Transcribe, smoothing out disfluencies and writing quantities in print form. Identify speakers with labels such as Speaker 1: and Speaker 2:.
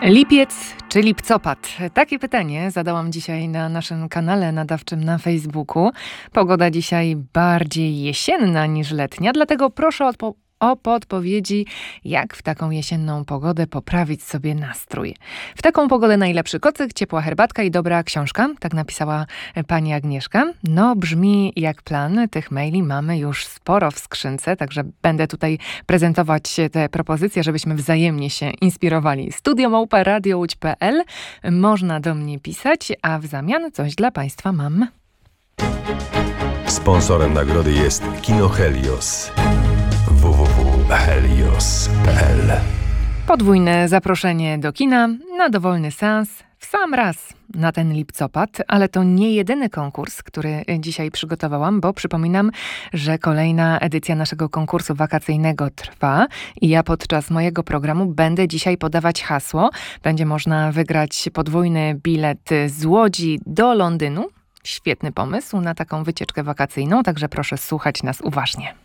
Speaker 1: Lipiec czy lipcopad? Takie pytanie zadałam dzisiaj na naszym kanale nadawczym na Facebooku. Pogoda dzisiaj bardziej jesienna niż letnia, dlatego proszę o podpowiedzi, jak w taką jesienną pogodę poprawić sobie nastrój. W taką pogodę najlepszy kocyk, ciepła herbatka i dobra książka, tak napisała pani Agnieszka. No, brzmi jak plan. Tych maili mamy już sporo w skrzynce, także będę tutaj prezentować te propozycje, żebyśmy wzajemnie się inspirowali. studio@radiołódź.pl. Można do mnie pisać, a w zamian coś dla państwa mam.
Speaker 2: Sponsorem nagrody jest Kino Helios. www.helios.pl.
Speaker 1: Podwójne zaproszenie do kina na dowolny seans w sam raz na ten lipcopad, ale to nie jedyny konkurs, który dzisiaj przygotowałam, bo przypominam, że kolejna edycja naszego konkursu wakacyjnego trwa i ja podczas mojego programu będę dzisiaj podawać hasło. Będzie można wygrać podwójny bilet z Łodzi do Londynu. Świetny pomysł na taką wycieczkę wakacyjną, także proszę słuchać nas uważnie.